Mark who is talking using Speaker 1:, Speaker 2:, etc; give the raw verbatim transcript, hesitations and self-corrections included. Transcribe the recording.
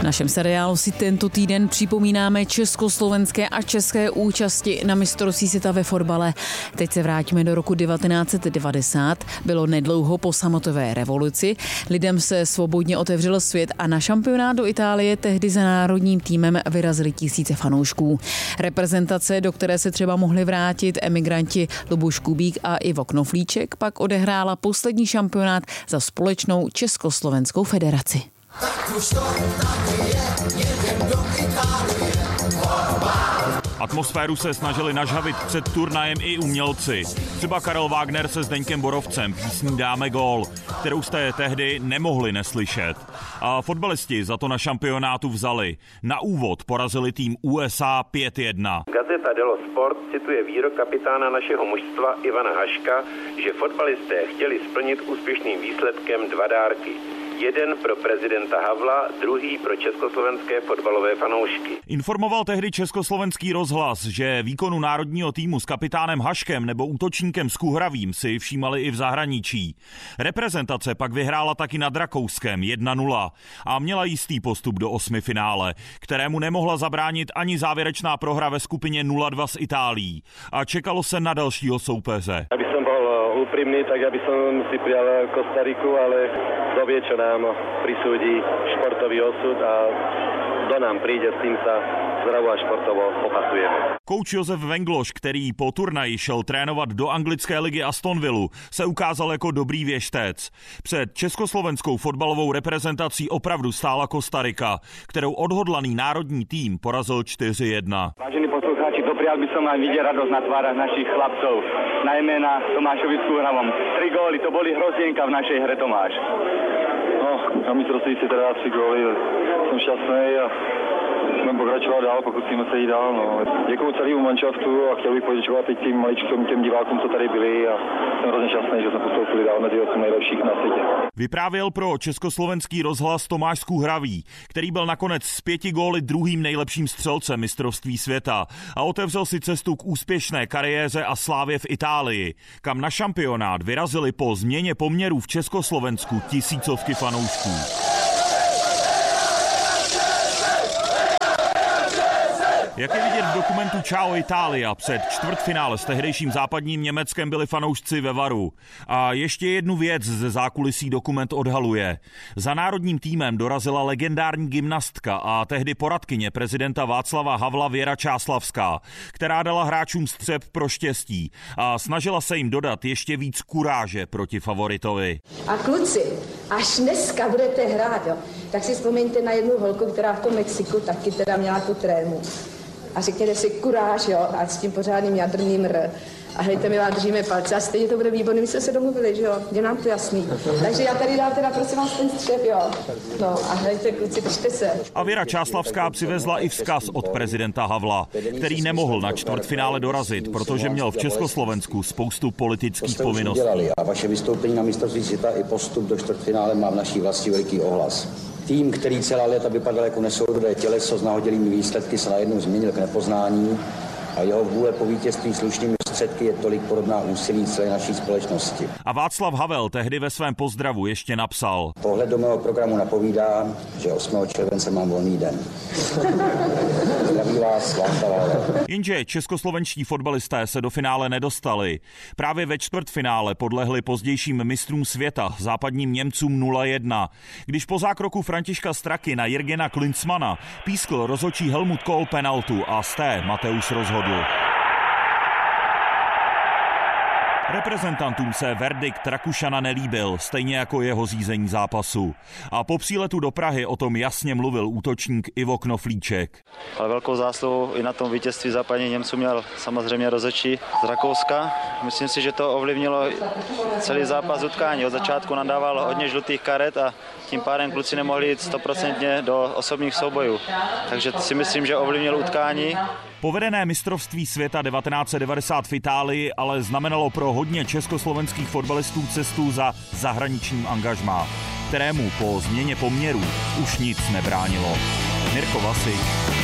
Speaker 1: našem seriálu si tento týden připomínáme československé a české účasti na mistrovství světa ve fotbale. Teď se vrátíme do roku devatenáct set devadesát. Bylo nedlouho po sametové revoluci. Lidem se svobodně otevřel svět a na šampionát do Itálie tehdy za národním týmem vyrazili tisíce fanoušků. Reprezentace, do které se třeba mohli vrátit emigranti Luboš Kubík a Ivo Knoflíček, pak odehrála poslední šampionát za společnou Československou federaci.
Speaker 2: Tak už to taky je, jedem do Itálie.
Speaker 3: Atmosféru se snažili nažhavit před turnajem i umělci. Třeba Karel Wagner se Zdeňkem Borovcem písní Dáme gól, kterou jste tehdy nemohli neslyšet. A fotbalisti za to na šampionátu vzali. Na úvod porazili tým U S A pět jedna.
Speaker 4: Gazeta dello Sport cituje výrok kapitána našeho mužstva Ivana Haška, že fotbalisté chtěli splnit úspěšným výsledkem dva dárky. Jeden pro prezidenta Havla, druhý pro československé fotbalové fanoušky.
Speaker 3: Informoval tehdy Československý rozhlas, že výkonu národního týmu s kapitánem Haškem nebo útočníkem Skuhravým si všímali i v zahraničí. Reprezentace pak vyhrála taky nad Rakouskem jedna nula a měla jistý postup do osmifinále, kterému nemohla zabránit ani závěrečná prohra ve skupině nula dva s Itálií. A čekalo se na dalšího soupeře.
Speaker 5: Aby som bol úprimný, tak aby som si prijal Kostariku, ale kto vie, čo nám prisúdi športový osud a kto nám príde, s tým sa zdravo a športovo popasujeme.
Speaker 3: Kouč Josef Vengloš, který po turnaji šel trénovat do anglické ligy Aston Villu, se ukázal jako dobrý věštec. Před československou fotbalovou reprezentací opravdu stála Kostarika, kterou odhodlaný národní tým porazil čtyři jedna.
Speaker 6: Vážení poslucháči, doprial by som aj vidieť radosť na tvárach našich chlapcov, najmä na Tomášovi Skuhravom. Tri góly, to boli hrozienka v našej hre, Tomáš.
Speaker 5: No, na mistrovství si teda tři góly, jsem šťastný a budeme pokračovat dál, pokud chceme se jít dál. No. Děkuju celému manšaftu a chtěl bych poděkovat teď těm maličkům, těm divákům, co tady byli a jsem hrozně šťastný, že jsme postoupili dál mezi osm nejlepších na světě.
Speaker 3: Vyprávěl pro Československý rozhlas Tomáš Skuhravý, který byl nakonec s pěti góly druhým nejlepším střelcem mistrovství světa a otevřel si cestu k úspěšné kariéře a slávě v Itálii, kam na šampionát vyrazili po změně poměrů v Československu tisícovky fanoušků. Jak je vidět v dokumentu Ciao Italia, před čtvrtfinále s tehdejším západním Německem byli fanoušci ve varu. A ještě jednu věc ze zákulisí dokument odhaluje. Za národním týmem dorazila legendární gymnastka a tehdy poradkyně prezidenta Václava Havla Věra Čáslavská, která dala hráčům střep pro štěstí a snažila se jim dodat ještě víc kuráže proti favoritovi.
Speaker 7: A kluci, až dneska budete hrát, jo, tak si vzpomeňte na jednu holku, která v tom Mexiku taky teda měla tu trému. A řekněte si kuráž, jo, a s tím pořádným jadrným R. A hejte, my vám držíme palce a stejně to bude výborný, my jsme se domluvili, že jo, je nám to jasný. Takže já tady dám teda prosím vás ten střep, jo. No a hejte, kluci, držte se.
Speaker 3: A Věra Čáslavská přivezla i vzkaz od prezidenta Havla, který nemohl na čtvrtfinále dorazit, protože měl v Československu spoustu politických povinností.
Speaker 8: A vaše vystoupení na mistrovství světa i postup do čtvrtfinále má v naší vlasti veliký ohlas. Tým, který celá léta vypadal jako nesourodé těleso s nahodilými výsledky, se najednou změnil k nepoznání a jeho vůle po vítězství slušnými prostředky je tolik podobná úsilí celé naší společnosti.
Speaker 3: A Václav Havel tehdy ve svém pozdravu ještě napsal:
Speaker 8: Pohled do mého programu napovídá, že osmého července mám volný den. Zdraví vás, Václav Havel.
Speaker 3: Jenže českoslovenští fotbalisté se do finále nedostali. Právě ve čtvrtfinále podlehli pozdějším mistrům světa, západním Němcům nula jedna. Když po zákroku Františka Straky na Jirgena Klinsmana pískl rozhodčí Helmut Kohl penaltu a z té Mateusz rozhodl. Reprezentantům se verdikt Rakušana nelíbil, stejně jako jeho řízení zápasu. A po příletu do Prahy o tom jasně mluvil útočník Ivo Knoflíček.
Speaker 9: Ale velkou zásluhu i na tom vítězství západních Němců měl samozřejmě rozhodčí z Rakouska. Myslím si, že to ovlivnilo celý zápas utkání. Od začátku nadával hodně žlutých karet a tím pádem kluci nemohli jít stoprocentně do osobních soubojů. Takže si myslím, že ovlivnil utkání.
Speaker 3: Povedené mistrovství světa devatenáct set devadesát v Itálii ale znamenalo pro hodně československých fotbalistů cestu za zahraničním angažmá, kterému po změně poměrů už nic nebránilo. Mirko Vasy.